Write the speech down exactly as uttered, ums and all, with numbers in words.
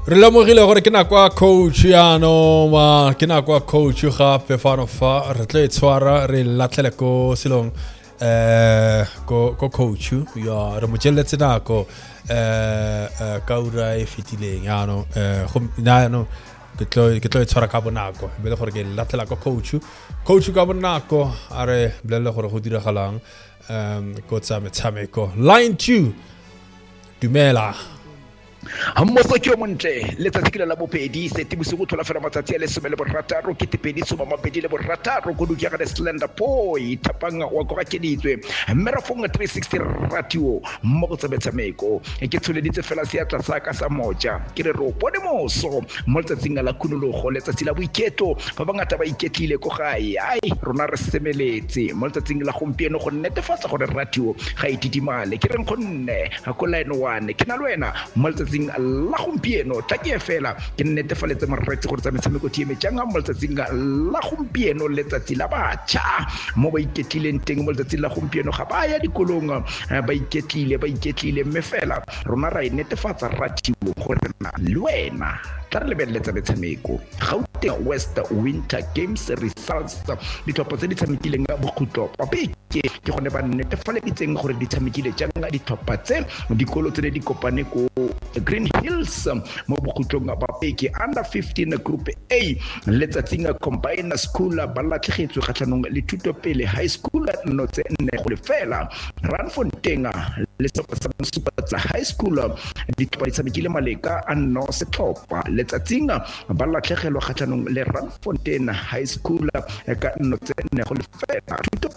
Re lemogile gore ke nako ya coach yaano ma ke nako ya coach gape fano fa re tle tshwara re latlhele ko selong eh ko ko coach ya re mo tšheletse nako eh ka ura e fetileng yaano eh go yaano ke tlo ke tlo tshwara ka bonako be le gore ke latlhela ko coach coach ka bonako a re blele gore go diragalang um go tsa metshameko line two dumela Hammoso ke montle letsatsi ke la bobedi setibusi go thola fela matsatsi a le some le borataro ke tepedi soma mabedi le borataro go dukia ga slender boy tapanga wa go rakeditswe mmerafong three sixty radio mo go tsebetsameko ke tsholeditse fela se atla sa ka sa moja ke re ro bone moso mo letsatsing la kunologo letsatsi la boiketo ba bangata ba iketlile ko gae ai rona re semeletse mo letsatsing la gompieno go netefatsa gore radio ga itidimale ke reng gonne ga ko line one ke na lwena mo letsatsing la gompieno tla ke fela ke netefaletse moretse gore tsa metshameko tie metsanga mo letsatsing la gompieno letsatsi la batjha mo ba iketlileng teng mo letsatsing la gompieno ga ba ya dikolong ba iketlile ba iketlile mme fela rona ra netefatsa radio gore na lwena tla re lebelletsa metshameko Gauteng West Winter Games results ditlhopha tse di tshamekileng ga bogutlo papeke ke gone ba netefaleditseng gore di tshamekile janga ditlhopha tse dikolo tse di kopane ko Green Hills mo bogutlong ba peke under fifteen group A letsatsing combined school ba latlhegetswe kgatlhanong le thuto pele high school no tse nne go le fela Randfontein le setlhopha sa high school ditlhopha di tshamekile maleka a no setlhopha letsatsing ba latlhegelwa kgatlhanong le Randfontein high school ka no tse nne go le fela thuto